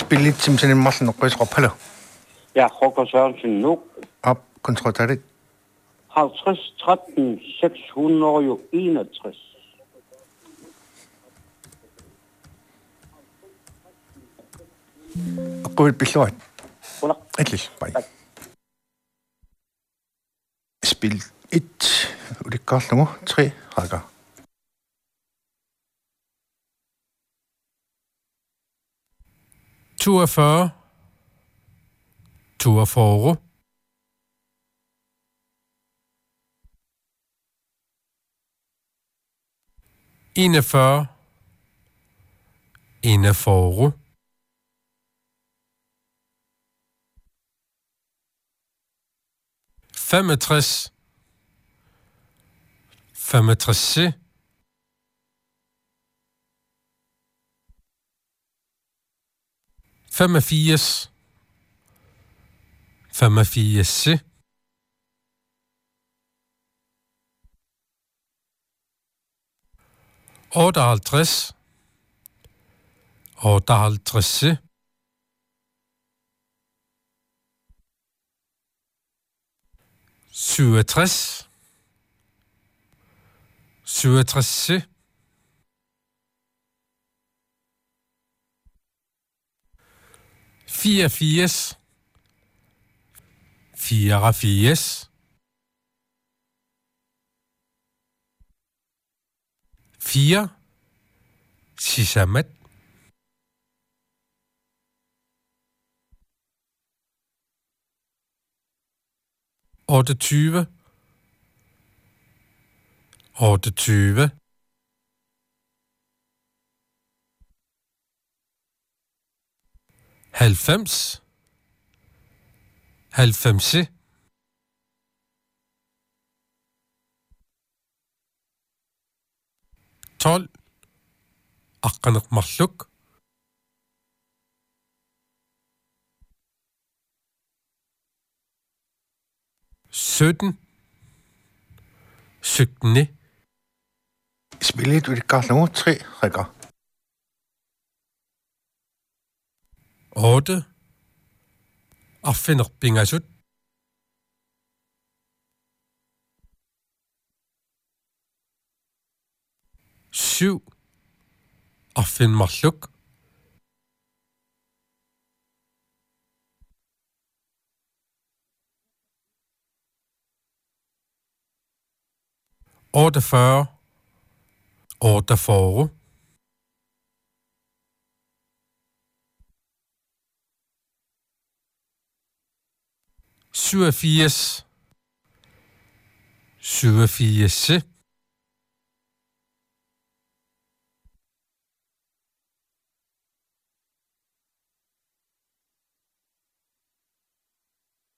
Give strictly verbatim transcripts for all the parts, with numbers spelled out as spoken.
Spillit sådan en masse nok hvis råbhalder. Ja, Rokker Sørensen nu. Op, kontrollerer halvtreds tretten seks hundrede og enogtres. Og gå et beslået. Hola. Endelig, bye. Spil et, og det er godt nummer tre, rækker. toogfyrre, toogfyrre, enogfyrre, enogfyrre, femogtres, femogtres, femogfirs, femogfirs, otteoghalvtreds, otteoghalvtreds, syvogtres, syvogtres, fireogfirs, fireogfirs, fire, sisamat, otteogtyve, otteogtyve, halvfems, halvfems, tolv, aqqaneq marluk, sytten, sytten, Spillit, og det er godt nummer tre, rækker. otte, affineq pingasut, syv, affin marluk, otteogfyrre, otteogfyrre, syvogfirs, syvogfirs,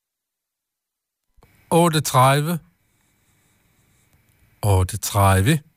otteogtredive, otteogtredive,